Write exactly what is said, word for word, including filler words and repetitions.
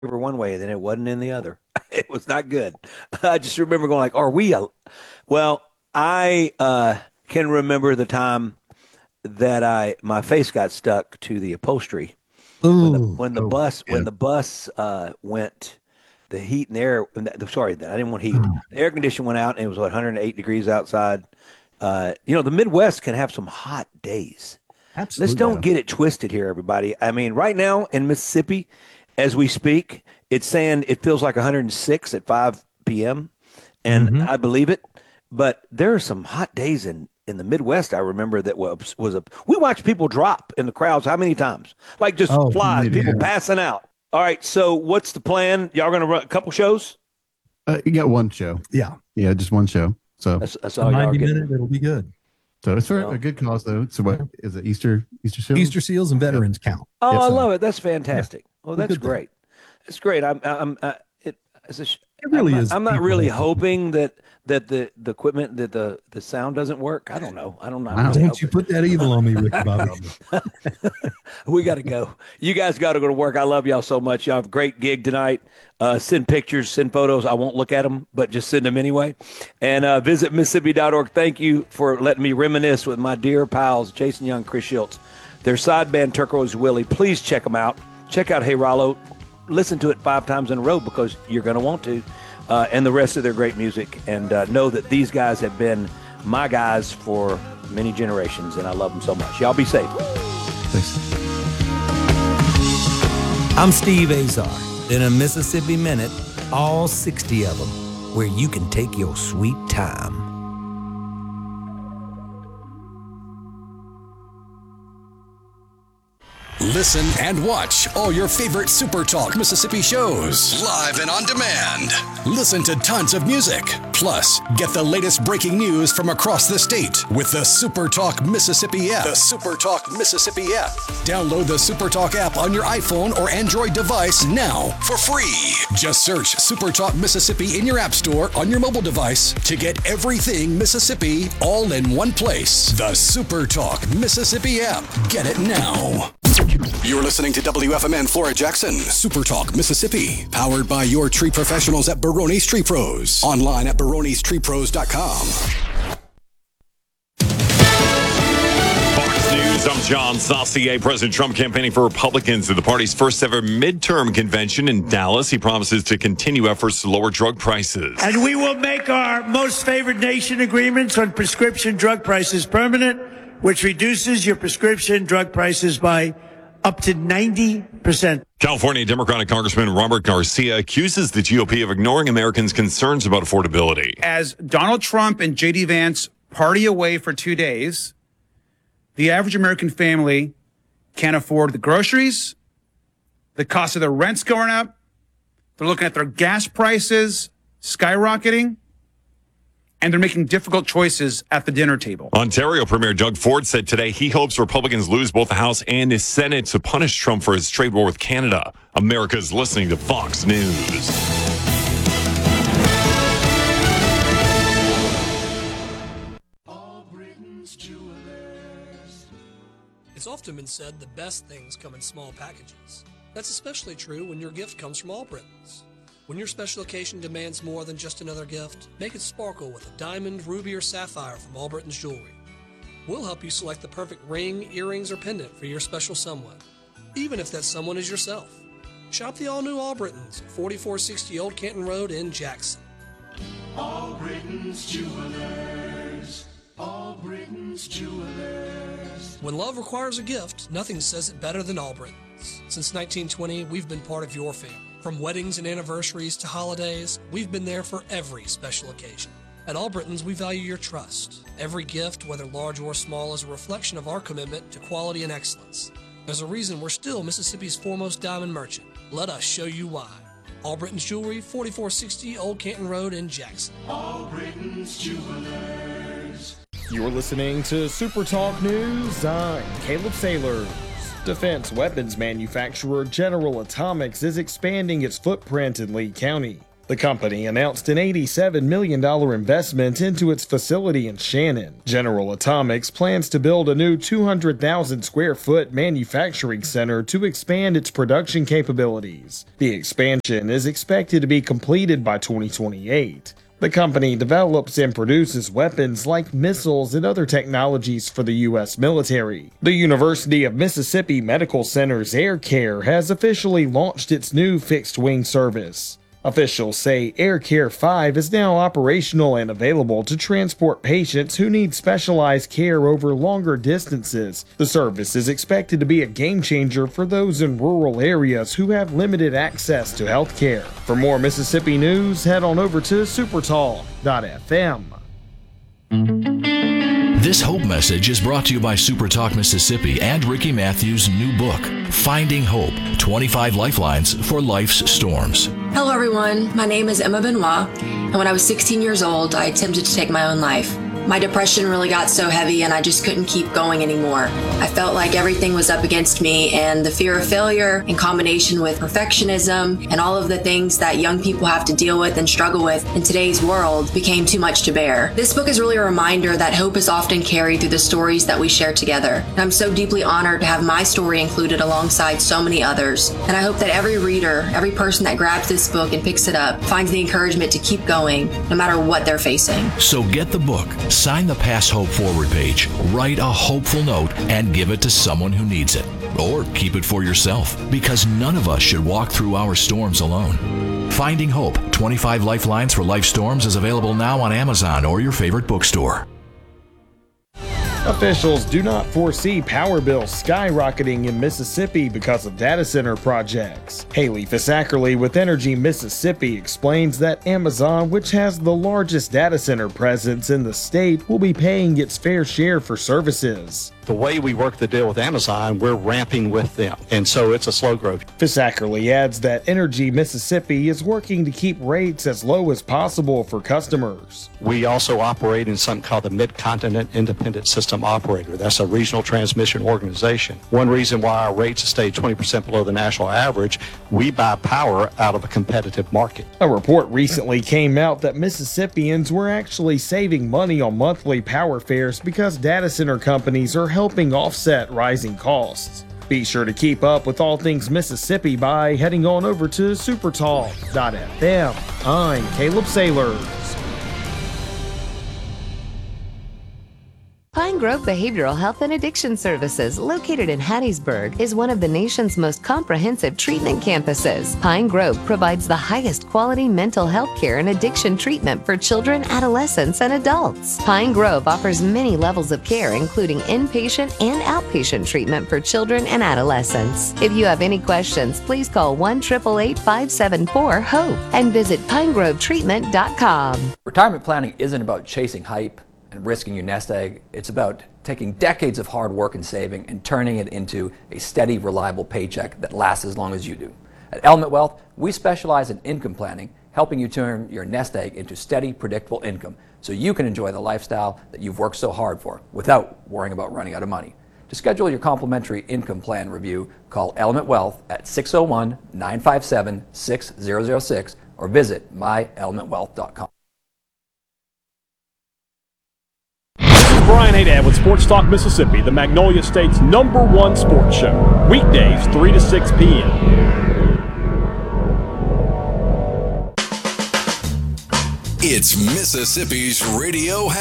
favor one way, then it wasn't in the other. It was not good. I just remember going like, "Are we?" A-? Well, I uh, can remember the time that I my face got stuck to the upholstery when the Ooh. when the Oh, bus yeah. when the bus uh, went. The heat and air. the- Sorry, I didn't want heat. Oh, The air condition went out, and it was what, one hundred eight degrees outside. Uh, you know, the Midwest can have some hot days. Let's Absolutely. don't get it twisted here, everybody. I mean, right now in Mississippi, as we speak, it's saying it feels like one hundred six at five p m, and Mhm. I believe it. But there are some hot days in in the Midwest. I remember that was was a. We watched people drop in the crowds. How many times? Like just Oh, flies, maybe. people Yeah. passing out. All right. So what's the plan? Y'all going to run a couple shows? Uh, you got one show. Yeah. Yeah, just one show. So, That's that's A all y'all are ninety getting. minute, it'll be good. so it's for Well. a good cause though. So what is it? Easter Easter show? Easter seals and veterans count. Oh, Yes, I sir. love it. That's fantastic. Well, Well, that's good thing. great. That's great. I'm, I'm, uh, it, it's a, sh- It really I'm not, is. I'm not people really that- hoping that that the the equipment that the the sound doesn't work. I don't know. I don't know. Wow. Really Don't you put that evil on me, Ricky Bobby. we got to go. You guys got to go to work. I love y'all so much. Y'all have a great gig tonight. Uh, send pictures, send photos. I won't look at them, but just send them anyway. And uh, visit Mississippi dot org. Thank you for letting me reminisce with my dear pals, Jason Young, Chris Schultz. Their side band, Turquoise Willie. Please check them out. Check out Hey Rollo. Listen to it five times in a row because you're going to want to. Uh, and the rest of their great music. And uh, know that these guys have been my guys for many generations, and I love them so much. Y'all be safe. Thanks. I'm Steve Azar. In a Mississippi Minute, all sixty of them, where you can take your sweet time. Listen and watch all your favorite Super Talk Mississippi shows live and on demand. Listen to tons of music. Plus, get the latest breaking news from across the state with the Super Talk Mississippi app. The Super Talk Mississippi app. Download the Super Talk app on your iPhone or Android device now for free. Just search Super Talk Mississippi in your app store on your mobile device to get everything Mississippi all in one place. The Super Talk Mississippi app. Get it now. You're listening to W F M N Flora Jackson, Super Talk Mississippi, powered by your tree professionals at Barone's Tree Pros. Online at barones tree pros dot com. Fox News, I'm John Saucier. President Trump campaigning for Republicans at the party's first ever midterm convention in Dallas. He promises to continue efforts to lower drug prices. And we will make our most favored nation agreements on prescription drug prices permanent, which reduces your prescription drug prices by up to ninety percent. California Democratic Congressman Robert Garcia accuses the G O P of ignoring Americans' concerns about affordability. As Donald Trump and J D Vance party away for two days, the average American family can't afford the groceries, the cost of their rent's going up, they're looking at their gas prices skyrocketing, and they're making difficult choices at the dinner table. Ontario Premier Doug Ford said today he hopes Republicans lose both the House and his Senate to punish Trump for his trade war with Canada. America's listening to Fox News. It's often been said the best things come in small packages. That's especially true when your gift comes from Allbritton's. When your special occasion demands more than just another gift, make it sparkle with a diamond, ruby, or sapphire from Allbritton's Jewelry. We'll help you select the perfect ring, earrings, or pendant for your special someone, even if that someone is yourself. Shop the all-new Allbritton's, forty-four sixty Old Canton Road in Jackson. Allbritton's Jewelers. Allbritton's Jewelers. When love requires a gift, nothing says it better than Allbritton's. Since nineteen twenty, we've been part of your family. From weddings and anniversaries to holidays, we've been there for every special occasion. At Allbritton's, we value your trust. Every gift, whether large or small, is a reflection of our commitment to quality and excellence. There's a reason we're still Mississippi's foremost diamond merchant. Let us show you why. Allbritton's Jewelry, forty-four sixty Old Canton Road in Jackson. Allbritton's Jewelers. You're listening to Super Talk News. I'm Caleb Sailors. Defense weapons manufacturer General Atomics is expanding its footprint in Lee County. The company announced an eighty-seven million dollars investment into its facility in Shannon. General Atomics plans to build a new two hundred thousand square foot manufacturing center to expand its production capabilities. The expansion is expected to be completed by twenty twenty-eight. The company develops and produces weapons like missiles and other technologies for the U S military. The University of Mississippi Medical Center's Air Care has officially launched its new fixed-wing service. Officials say Air Care five is now operational and available to transport patients who need specialized care over longer distances. The service is expected to be a game changer for those in rural areas who have limited access to health care. For more Mississippi news, head on over to supertalk dot f m. This Hope message is brought to you by SuperTalk Mississippi and Ricky Matthews' new book, Finding Hope, twenty-five Lifelines for Life's Storms. Hello everyone, my name is Emma Benoit, and when I was sixteen years old, I attempted to take my own life. My depression really got so heavy and I just couldn't keep going anymore. I felt like everything was up against me, and the fear of failure in combination with perfectionism and all of the things that young people have to deal with and struggle with in today's world became too much to bear. This book is really a reminder that hope is often carried through the stories that we share together. And I'm so deeply honored to have my story included alongside so many others. And I hope that every reader, every person that grabs this book and picks it up, finds the encouragement to keep going no matter what they're facing. So get the book, sign the Pass Hope Forward page, write a hopeful note, and give it to someone who needs it. Or keep it for yourself, because none of us should walk through our storms alone. Finding Hope, twenty-five Lifelines for Life Storms is available now on Amazon or your favorite bookstore. Officials do not foresee power bills skyrocketing in Mississippi because of data center projects. Haley Fisackerly with Energy Mississippi explains that Amazon, which has the largest data center presence in the state, will be paying its fair share for services. The way we work the deal with Amazon, we're ramping with them, and so it's a slow growth. Fisackerly adds that Energy Mississippi is working to keep rates as low as possible for customers. We also operate in something called the Mid-Continent Independent System Operator. That's a regional transmission organization. One reason why our rates stay twenty percent below the national average, we buy power out of a competitive market. A report recently came out that Mississippians were actually saving money on monthly power fares because data center companies are helping offset rising costs. Be sure to keep up with all things Mississippi by heading on over to supertalk dot f m. I'm Caleb Sailors. Pine Grove Behavioral Health and Addiction Services, located in Hattiesburg, is one of the nation's most comprehensive treatment campuses. Pine Grove provides the highest quality mental health care and addiction treatment for children, adolescents, and adults. Pine Grove offers many levels of care, including inpatient and outpatient treatment for children and adolescents. If you have any questions, please call one eight eight eight, five seven four, HOPE and visit pine grove treatment dot com. Retirement planning isn't about chasing hype and risking your nest egg. It's about taking decades of hard work and saving and turning it into a steady, reliable paycheck that lasts as long as you do. At Element Wealth, we specialize in income planning, helping you turn your nest egg into steady, predictable income so you can enjoy the lifestyle that you've worked so hard for without worrying about running out of money. To schedule your complimentary income plan review, call Element Wealth at six oh one, nine five seven, six zero zero six or visit my element wealth dot com. Brian Haydad with Sports Talk Mississippi, the Magnolia State's number one sports show. Weekdays, three to six p.m. It's Mississippi's radio